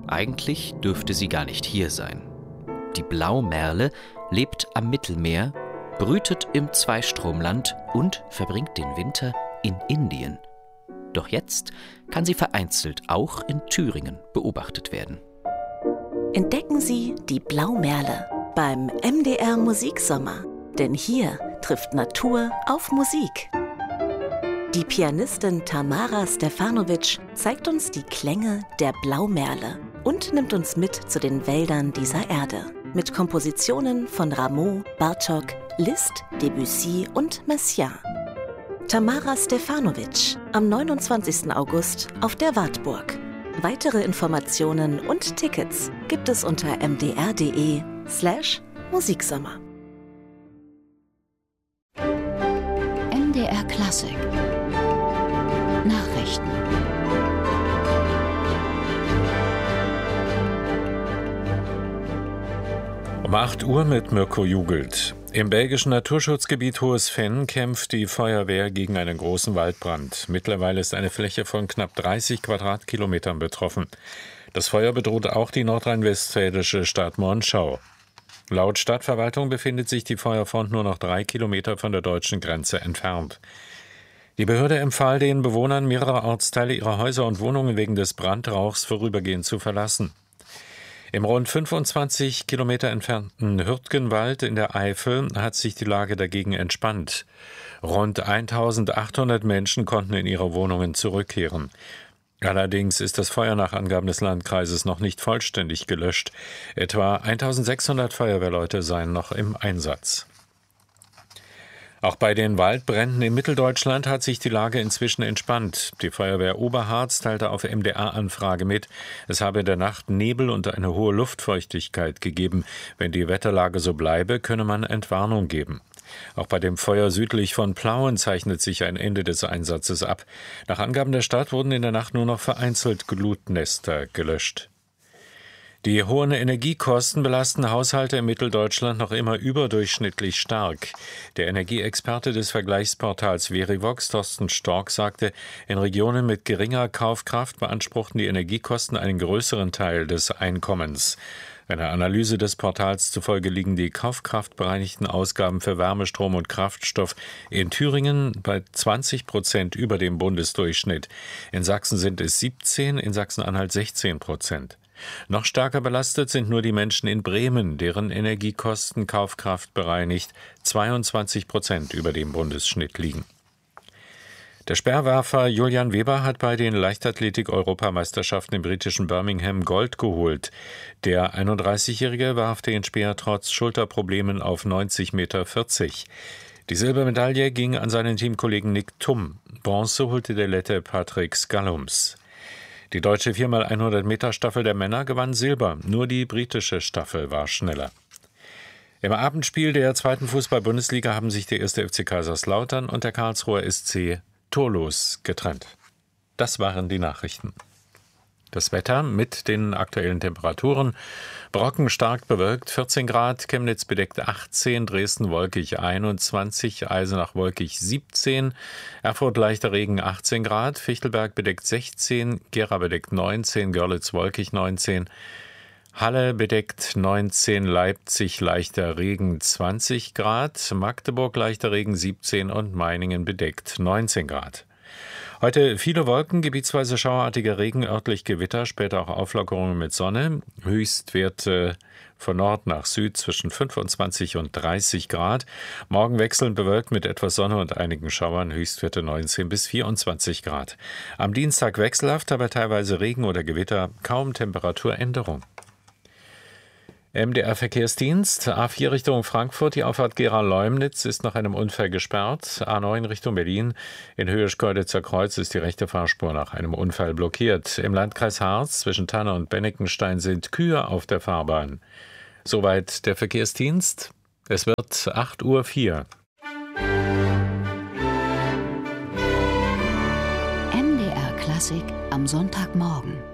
Eigentlich dürfte sie gar nicht hier sein. Die Blaumerle lebt am Mittelmeer, brütet im Zweistromland und verbringt den Winter in Indien. Doch jetzt kann sie vereinzelt auch in Thüringen beobachtet werden. Entdecken Sie die Blaumerle beim MDR Musiksommer. Denn hier trifft Natur auf Musik. Die Pianistin Tamara Stefanovic zeigt uns die Klänge der Blaumerle und nimmt uns mit zu den Wäldern dieser Erde. Mit Kompositionen von Rameau, Bartók, Liszt, Debussy und Messiaen. Tamara Stefanovic am 29. August auf der Wartburg. Weitere Informationen und Tickets gibt es unter mdr.de/Musiksommer. MDR Klassik Nachrichten. Um 8 Uhr mit Mirko Jugelt. Im belgischen Naturschutzgebiet Hohes Venn kämpft die Feuerwehr gegen einen großen Waldbrand. Mittlerweile ist eine Fläche von knapp 30 Quadratkilometern betroffen. Das Feuer bedroht auch die nordrhein-westfälische Stadt Monschau. Laut Stadtverwaltung befindet sich die Feuerfront nur noch 3 Kilometer von der deutschen Grenze entfernt. Die Behörde empfahl den Bewohnern mehrerer Ortsteile ihre Häuser und Wohnungen wegen des Brandrauchs vorübergehend zu verlassen. Im rund 25 Kilometer entfernten Hürtgenwald in der Eifel hat sich die Lage dagegen entspannt. Rund 1800 Menschen konnten in ihre Wohnungen zurückkehren. Allerdings ist das Feuer nach Angaben des Landkreises noch nicht vollständig gelöscht. Etwa 1600 Feuerwehrleute seien noch im Einsatz. Auch bei den Waldbränden in Mitteldeutschland hat sich die Lage inzwischen entspannt. Die Feuerwehr Oberharz teilte auf MDR-Anfrage mit, es habe in der Nacht Nebel und eine hohe Luftfeuchtigkeit gegeben. Wenn die Wetterlage so bleibe, könne man Entwarnung geben. Auch bei dem Feuer südlich von Plauen zeichnet sich ein Ende des Einsatzes ab. Nach Angaben der Stadt wurden in der Nacht nur noch vereinzelt Glutnester gelöscht. Die hohen Energiekosten belasten Haushalte in Mitteldeutschland noch immer überdurchschnittlich stark. Der Energieexperte des Vergleichsportals Verivox, Thorsten Stork, sagte, in Regionen mit geringer Kaufkraft beanspruchten die Energiekosten einen größeren Teil des Einkommens. Einer Analyse des Portals zufolge liegen die kaufkraftbereinigten Ausgaben für Wärme, Strom und Kraftstoff in Thüringen bei 20% über dem Bundesdurchschnitt. In Sachsen sind es 17%, in Sachsen-Anhalt 16%. Noch stärker belastet sind nur die Menschen in Bremen, deren Energiekosten kaufkraftbereinigt 22% über dem Bundesschnitt liegen. Der Speerwerfer Julian Weber hat bei den Leichtathletik-Europameisterschaften im britischen Birmingham Gold geholt. Der 31-Jährige warf den Speer trotz Schulterproblemen auf 90,40 Meter. Die Silbermedaille ging an seinen Teamkollegen Nick Thum. Bronze holte der Lette Patrick Skallums. Die deutsche 4x100-Meter-Staffel der Männer gewann Silber. Nur die britische Staffel war schneller. Im Abendspiel der 2. Fußball-Bundesliga haben sich der 1. FC Kaiserslautern und der Karlsruher SC torlos getrennt. Das waren die Nachrichten. Das Wetter mit den aktuellen Temperaturen. Brocken stark bewölkt 14 Grad, Chemnitz bedeckt 18, Dresden wolkig 21, Eisenach wolkig 17, Erfurt leichter Regen 18 Grad, Fichtelberg bedeckt 16, Gera bedeckt 19, Görlitz wolkig 19, Halle bedeckt 19, Leipzig leichter Regen 20 Grad, Magdeburg leichter Regen 17 und Meiningen bedeckt 19 Grad. Heute viele Wolken, gebietsweise schauerartiger Regen, örtlich Gewitter, später auch Auflockerungen mit Sonne. Höchstwerte von Nord nach Süd zwischen 25 und 30 Grad. Morgen wechselnd bewölkt mit etwas Sonne und einigen Schauern, Höchstwerte 19 bis 24 Grad. Am Dienstag wechselhaft, aber teilweise Regen oder Gewitter, kaum Temperaturänderung. MDR-Verkehrsdienst, A4 Richtung Frankfurt, die Auffahrt Gera-Leumnitz ist nach einem Unfall gesperrt. A9 Richtung Berlin, in Höhe Schkeuditzer Kreuz ist die rechte Fahrspur nach einem Unfall blockiert. Im Landkreis Harz zwischen Tanne und Benneckenstein sind Kühe auf der Fahrbahn. Soweit der Verkehrsdienst. Es wird 8:04 Uhr. MDR Klassik am Sonntagmorgen.